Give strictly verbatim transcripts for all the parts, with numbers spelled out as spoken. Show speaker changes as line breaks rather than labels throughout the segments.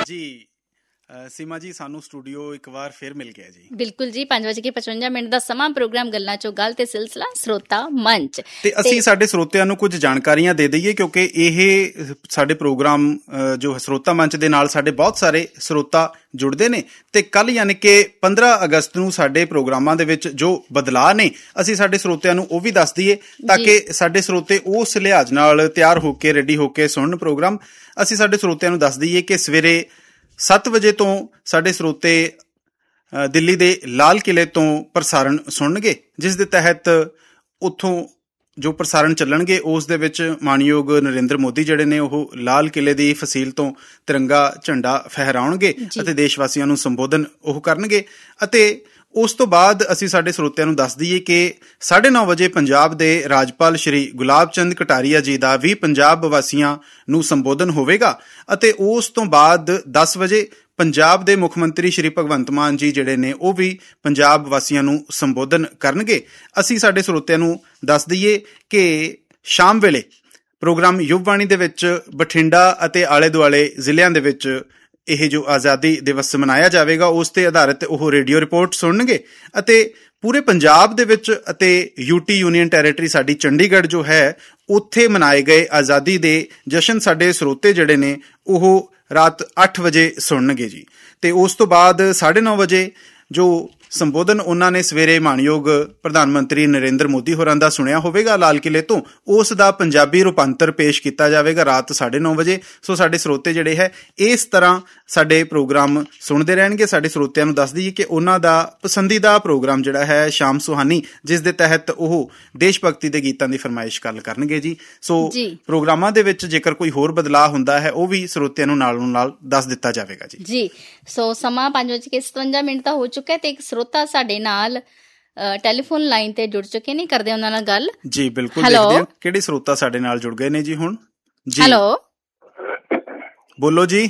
ਜੀ ਸੀਮਾ ਜੀ, ਸਾਨੂੰ ਸਟੂਡੀਓ ਇੱਕ ਵਾਰ ਫਿਰ ਮਿਲ ਗਿਆ ਜੀ।
ਬਿਲਕੁਲ ਜੀ, ਪੰਜ ਵਜੇ ਕੇ ਪਚਵੰਜਾ ਮਿੰਟ ਦਾ ਸਮਾਂ, ਪ੍ਰੋਗਰਾਮ ਗੱਲਾਂ ਚੋਂ ਗੱਲ ਤੇ ਸਿਲਸਿਲਾ ਸਰੋਤਾ ਮੰਚ।
ਤੇ ਅਸੀਂ ਸਾਡੇ ਸਰੋਤਿਆਂ ਨੂੰ ਕੁਝ ਜਾਣਕਾਰੀਆਂ ਦੇ ਦਈਏ, ਕਿਉਂਕਿ ਇਹ ਸਾਡੇ ਪ੍ਰੋਗਰਾਮ ਜੋ ਸਰੋਤਾ ਮੰਚ ਦੇ ਨਾਲ ਸਾਡੇ ਬਹੁਤ ਸਾਰੇ ਸਰੋਤਾ ਜੁੜਦੇ ਨੇ, ਤੇ ਕੱਲ ਯਾਨੀ ਕਿ ਪੰਦਰਾਂ ਅਗਸਤ ਨੂੰ ਸਾਡੇ ਪ੍ਰੋਗਰਾਮਾਂ ਦੇ ਵਿੱਚ ਜੋ ਬਦਲਾਅ ਨੇ ਅਸੀਂ ਸਾਡੇ ਸਰੋਤਿਆਂ ਨੂੰ ਉਹ ਵੀ ਦੱਸ ਦਈਏ, ਤਾਂ ਕਿ ਸਾਡੇ ਸਰੋਤੇ ਉਸ ਲਿਹਾਜ਼ ਨਾਲ ਤਿਆਰ ਹੋ ਕੇ ਰੈਡੀ ਹੋ ਕੇ ਸੁਣਨ ਪ੍ਰੋਗਰਾਮ। ਅਸੀਂ ਸਾਡੇ ਸਰੋਤਿਆਂ ਨੂੰ ਦੱਸ ਦਈਏ ਕਿ ਸਵੇਰੇ ਸੱਤ ਵਜੇ ਤੋਂ ਸਾਡੇ ਸਰੋਤੇ ਦਿੱਲੀ ਦੇ ਲਾਲ ਕਿਲੇ ਤੋਂ ਪ੍ਰਸਾਰਣ ਸੁਣਨਗੇ, ਜਿਸ ਦੇ ਤਹਿਤ ਉੱਥੋਂ ਜੋ ਪ੍ਰਸਾਰਣ ਚੱਲਣਗੇ ਉਸ ਦੇ ਵਿੱਚ ਮਾਨਯੋਗ ਨਰਿੰਦਰ ਮੋਦੀ ਜਿਹੜੇ ਨੇ ਉਹ ਲਾਲ ਕਿਲੇ ਦੀ ਫਸੀਲ ਤੋਂ ਤਿਰੰਗਾ ਝੰਡਾ ਫਹਿਰਾਉਣਗੇ ਅਤੇ ਦੇਸ਼ ਵਾਸੀਆਂ ਨੂੰ ਸੰਬੋਧਨ ਉਹ ਕਰਨਗੇ। ਅਤੇ ਉਸ ਤੋਂ ਬਾਅਦ ਅਸੀਂ ਸਾਡੇ ਸਰੋਤਿਆਂ ਨੂੰ ਦੱਸ ਦਈਏ ਕਿ ਸਾਢੇ ਨੌ ਵਜੇ ਪੰਜਾਬ ਦੇ ਰਾਜਪਾਲ ਸ਼੍ਰੀ ਗੁਲਾਬ ਚੰਦ ਕਟਾਰੀਆ ਜੀ ਦਾ ਵੀ ਪੰਜਾਬ ਵਾਸੀਆਂ ਨੂੰ ਸੰਬੋਧਨ ਹੋਵੇਗਾ। ਅਤੇ ਉਸ ਤੋਂ ਬਾਅਦ ਦਸ ਵਜੇ ਪੰਜਾਬ ਦੇ ਮੁੱਖ ਮੰਤਰੀ ਸ਼੍ਰੀ ਭਗਵੰਤ ਮਾਨ ਜੀ ਜਿਹੜੇ ਨੇ ਉਹ ਵੀ ਪੰਜਾਬ ਵਾਸੀਆਂ ਨੂੰ ਸੰਬੋਧਨ ਕਰਨਗੇ। ਅਸੀਂ ਸਾਡੇ ਸਰੋਤਿਆਂ ਨੂੰ ਦੱਸ ਦਈਏ ਕਿ ਸ਼ਾਮ ਵੇਲੇ ਪ੍ਰੋਗਰਾਮ ਯੁਵਵਾਣੀ ਦੇ ਵਿੱਚ ਬਠਿੰਡਾ ਅਤੇ ਆਲੇ ਦੁਆਲੇ ਜ਼ਿਲ੍ਹਿਆਂ ਦੇ ਵਿੱਚ ਇਹ ਜੋ ਆਜ਼ਾਦੀ ਦਿਵਸ ਮਨਾਇਆ ਜਾਵੇਗਾ ਉਸ ਤੇ ਆਧਾਰਿਤ ਉਹ ਰੇਡੀਓ ਰਿਪੋਰਟ ਸੁਣਨਗੇ। ਅਤੇ ਪੂਰੇ ਪੰਜਾਬ ਦੇ ਵਿੱਚ ਅਤੇ ਯੂਟੀ ਯੂਨੀਅਨ ਟੈਰੀਟਰੀ ਸਾਡੀ ਚੰਡੀਗੜ੍ਹ ਜੋ ਹੈ ਉੱਥੇ ਮਨਾਏ ਗਏ ਆਜ਼ਾਦੀ ਦੇ ਜਸ਼ਨ ਸਾਡੇ ਸਰੋਤੇ ਜਿਹੜੇ ਨੇ ਉਹ ਰਾਤ ਅੱਠ ਵਜੇ ਸੁਣਨਗੇ ਜੀ। ਤੇ ਉਸ ਤੋਂ ਬਾਅਦ ਸਾਢੇ ਨੌ ਵਜੇ ਜੋ ਸੰਬੋਧਨ ਉਹਨਾਂ ਨੇ ਸਵੇਰੇ ਮਾਨਯੋਗ ਪ੍ਰਧਾਨ ਮੰਤਰੀ ਨਰਿੰਦਰ ਮੋਦੀ ਹੋਰਾਂ ਦਾ ਸੁਣਿਆ ਹੋਵੇਗਾ ਲਾਲ ਕਿਲੇ ਤੋਂ, ਉਸ ਦਾ ਪੰਜਾਬੀ ਰੂਪਾਂਤਰ ਪੇਸ਼ ਕੀਤਾ ਜਾਵੇਗਾ ਰਾਤ ਸਾਢੇ ਨੌ ਵਜੇ। ਸੋ ਸਾਡੇ ਸਰੋਤੇ ਜਿਹੜੇ ਹੈ ਇਸ ਤਰ੍ਹਾਂ ਸਾਡੇ ਪ੍ਰੋਗਰਾਮ ਸੁਣਦੇ ਰਹਿਣਗੇ। ਸਾਡੇ ਸਰੋਤਿਆਂ ਨੂੰ ਦੱਸ ਦਈਏ ਕਿ ਉਹਨਾਂ ਦਾ ਪਸੰਦੀਦਾ ਪ੍ਰੋਗਰਾਮ ਜਿਹੜਾ ਹੈ ਸ਼ਾਮ ਸੁਹਾਨੀ, ਜਿਸ ਦੇ ਤਹਿਤ ਉਹ ਦੇਸ਼ ਭਗਤੀ ਦੇ ਗੀਤਾਂ ਦੀ ਫਰਮਾਇਸ਼ ਗੱਲ ਕਰਨਗੇ ਜੀ। ਸੋ ਪ੍ਰੋਗਰਾਮਾਂ ਦੇ ਵਿੱਚ ਜੇਕਰ ਕੋਈ ਹੋਰ ਬਦਲਾਅ ਹੁੰਦਾ ਹੈ ਉਹ ਵੀ ਸਰੋਤਿਆਂ ਨੂੰ ਨਾਲੋਂ ਨਾਲ ਦੱਸ ਦਿੱਤਾ ਜਾਵੇਗਾ ਜੀ। ਜੀ
ਸੋ ਸਮਾਂ ਪੰਜ ਵਜੇ ਕੇ ਸਤਵੰਜਾ ਮਿੰਟ ਦਾ ਹੋ ਚੁੱਕਾ ਤੇ ਇੱਕ ਸਰੋਤਾ ਸਾਡੇ ਨਾਲ ਟੈਲੀਫੋਨ ਲਾਈਨ ਤੇ ਜੁੜ ਚੁੱਕੇ ਨੇ, ਕਰਦੇ ਉਹਨਾਂ ਨਾਲ ਗੱਲ।
ਜੀ ਬਿਲਕੁਲ, ਦੇਖਦੇ ਹਾਂ ਕਿਹੜੇ ਸਰੋਤਾ ਸਾਡੇ ਨਾਲ ਜੁੜ ਗਏ ਨੇ ਜੀ ਹੁਣ। ਜੀ
ਹੈਲੋ,
ਬੋਲੋ ਜੀ।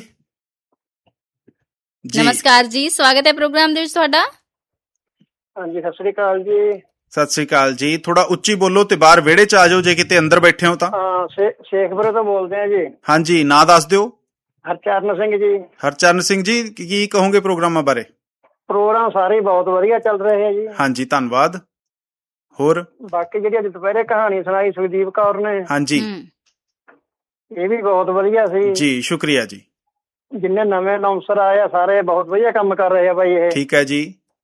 ਨਮਸਕਾਰ ਜੀ, ਸਵਾਗਤ ਹੈ ਪ੍ਰੋਗਰਾਮ ਦੇ ਵਿੱਚ ਤੁਹਾਡਾ।
ਹਾਂਜੀ, ਸਤਿ ਸ੍ਰੀ ਅਕਾਲ ਜੀ।
ਸਤਿ ਸ੍ਰੀ ਅਕਾਲ ਜੀ। ਥੋੜਾ ਉੱਚੀ ਬੋਲੋ ਤੇ ਬਾਹਰ ਵਿਹੜੇ ਚ ਆ ਜਾਓ ਜੇ ਕਿਤੇ ਅੰਦਰ ਬੈਠੇ ਹੋ ਤਾਂ।
ਹਾਂ, ਸ਼ੇਖਪੁਰੇ ਤੋਂ ਬੋਲਦੇ ਆ ਜੀ।
ਹਾਂਜੀ, ਨਾਂ ਦੱਸ ਦਿਓ।
ਹਰਚਰਨ ਸਿੰਘ ਜੀ।
ਹਰਚਰਨ ਸਿੰਘ ਜੀ, ਕੀ ਕਹੋਗੇ ਪ੍ਰੋਗਰਾਮਾਂ ਬਾਰੇ?
ਪ੍ਰੋਗਰਾਮ ਸਾਰੇ ਬਹੁਤ ਵਧੀਆ ਚੱਲ ਰਹੇ ਆ ਜੀ।
ਹਾਂਜੀ, ਧੰਨਵਾਦ। ਹੋਰ
ਬਾਕੀ ਜਿਹੜੀ ਅੱਜ ਦੁਪਹਿਰੇ ਕਹਾਣੀ ਸੁਣਾਈ ਸੁਖਦੀਪ ਕੌਰ ਨੇ,
ਹਾਂਜੀ,
ਇਹ ਵੀ ਬਹੁਤ ਵਧੀਆ ਸੀ
ਜੀ। ਸ਼ੁਕਰੀਆ ਜੀ।
ਜਿੰਨੇ ਨਵੇਂ ਅਨਾਉਂਸਰ ਆਏ ਆ ਸਾਰੇ ਬਹੁਤ ਵਧੀਆ ਕੰਮ ਕਰ ਰਹੇ ਆ ਬਾਈ ਇਹ।
ਠੀਕ ਹੈ ਜੀ।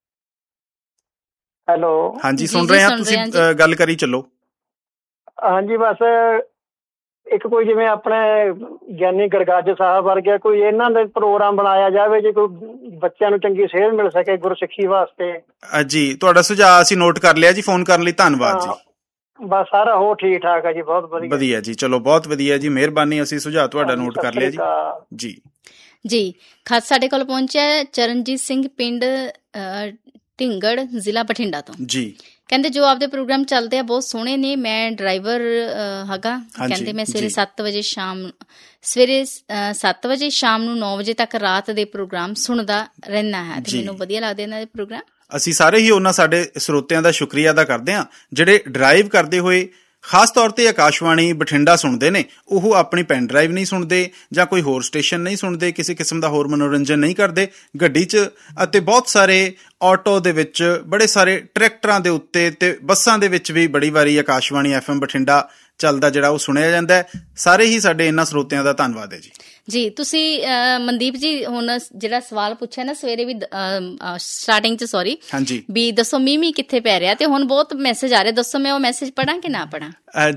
ਹੈਲੋ,
ਹਾਂਜੀ, ਸੁਣ ਰਹੇ ਹਾਂ, ਤੁਸੀਂ ਗੱਲ ਕਰੀ ਚੱਲੋ।
ਹਾਂਜੀ, ਬਸ ਇੱਕ ਕੋਈ ਜਿਵੇਂ ਆਪਣੇ ਗਿਆਨੀ ਗਰਗੱਜ ਸਾਹਿਬ ਵਰਗੇ ਕੋਈ ਇਹਨਾਂ ਦੇ ਪ੍ਰੋਗਰਾਮ ਬਣਾਇਆ ਜਾਵੇ ਜੇ ਕੋਈ ਬੱਚਿਆਂ ਨੂੰ ਚੰਗੀ ਸੇਧ ਮਿਲ ਸਕੇ ਗੁਰਸਿੱਖੀ ਵਾਸਤੇ। ਜੀ,
ਤੁਹਾਡਾ ਸੁਝਾਅ ਅਸੀਂ ਨੋਟ ਕਰ ਲਿਆ ਜੀ। ਫੋਨ ਕਰਨ ਲਈ ਧੰਨਵਾਦ ਜੀ।
ਬਸ ਸਾਰਾ ਹੋ ਠੀਕ ਠਾਕ ਹੈ ਜੀ, ਬਹੁਤ ਵਧੀਆ
ਵਧੀਆ ਜੀ। ਚਲੋ, ਬਹੁਤ ਵਧੀਆ ਜੀ, ਮਿਹਰਬਾਨੀ। ਅਸੀਂ ਸੁਝਾਅ ਤੁਹਾਡਾ ਨੋਟ ਕਰ ਲਿਆ ਜੀ। ਜੀ
ਜੀ ਖਤ ਸਾਡੇ ਕੋਲ ਪਹੁੰਚਿਆ ਚਰਨਜੀਤ ਸਿੰਘ, ਪਿੰਡ ਢਿੰਗੜ, ਜ਼ਿਲ੍ਹਾ ਬਠਿੰਡਾ ਤੋਂ ਜੀ। ਕਹਿੰਦੇ ਜੋ ਆਪਦੇ ਪ੍ਰੋਗਰਾਮ ਚੱਲਦੇ ਆ ਬਹੁਤ ਸੋਹਣੇ ਨੇ। ਮੈਂ ਡਰਾਈਵਰ ਹੈਗਾ। ਕਹਿੰਦੇ ਮੈਂ ਸਵੇਰੇ ਸੱਤ ਵਜੇ ਸ਼ਾਮ ਸਵੇਰੇ ਸੱਤ ਵਜੇ ਸ਼ਾਮ ਨੂੰ ਨੌ ਵਜੇ ਤੱਕ ਰਾਤ ਦੇ ਪ੍ਰੋਗਰਾਮ ਸੁਣਦਾ ਰਹਿੰਦਾ ਹੈ ਤੇ ਮੈਨੂੰ ਵਧੀਆ ਲੱਗਦੇ ਇਹਨਾਂ ਦੇ ਪ੍ਰੋਗਰਾਮ।
ਅਸੀਂ ਸਾਰੇ ਹੀ ਉਹਨਾਂ ਸਾਡੇ ਸਰੋਤਿਆਂ ਦਾ ਸ਼ੁਕਰੀਆ ਅਦਾ ਕਰਦੇ ਹਾਂ ਜਿਹੜੇ ਡਰਾਈਵ ਕਰਦੇ ਹੋਏ ਖਾਸ ਤੌਰ ਤੇ ਆਕਾਸ਼ਵਾਣੀ ਬਠਿੰਡਾ ਸੁਣਦੇ ਨੇ। ਉਹ ਆਪਣੀ ਪੈਨ ਡਰਾਈਵ ਨਹੀਂ ਸੁਣਦੇ ਜਾਂ ਕੋਈ ਹੋਰ ਸਟੇਸ਼ਨ ਨਹੀਂ ਸੁਣਦੇ, ਕਿਸੇ ਕਿਸਮ ਦਾ ਹੋਰ ਮਨੋਰੰਜਨ ਨਹੀਂ ਕਰਦੇ ਗੱਡੀ 'ਚ। ਅਤੇ ਬਹੁਤ ਸਾਰੇ ਆਟੋ ਦੇ ਵਿੱਚ, ਬੜੇ ਸਾਰੇ ਟਰੈਕਟਰਾਂ ਦੇ ਉੱਤੇ ਤੇ ਬੱਸਾਂ ਦੇ ਵਿੱਚ ਵੀ ਬੜੀ ਵਾਰੀ ਆਕਾਸ਼ਵਾਣੀ ਐਫ ਐਮ ਬਠਿੰਡਾ ਚੱਲਦਾ ਜਿਹੜਾ ਉਹ ਸੁਣਿਆ ਜਾਂਦਾ ਹੈ। ਸਾਰੇ ਹੀ ਸਾਡੇ ਇਹਨਾਂ ਸਰੋਤਿਆਂ ਦਾ ਧੰਨਵਾਦ ਹੈ ਜੀ।
ਜੀ ਤੁਸੀਂ ਮਨਦੀਪ ਜੀ ਹੁਣ ਜਿਹੜਾ ਸਵਾਲ ਪੁੱਛਿਆ ਨਾ ਸਵੇਰੇ ਵੀ ਸਟਾਰਟਿੰਗ ਚ, ਸੌਰੀ,
ਹਾਂਜੀ,
ਵੀ ਦੱਸੋ ਮੀਂਹ ਮੀਂਹ ਕਿੱਥੇ ਪੈ ਰਿਹਾ, ਤੇ ਹੁਣ ਬਹੁਤ ਮੈਸੇਜ ਆ ਰਿਹਾ, ਦੱਸੋ ਮੈਂ ਉਹ ਮੈਸੇਜ ਪੜ੍ਹਾਂ ਕਿ ਨਾ ਪੜ੍ਹਾਂ?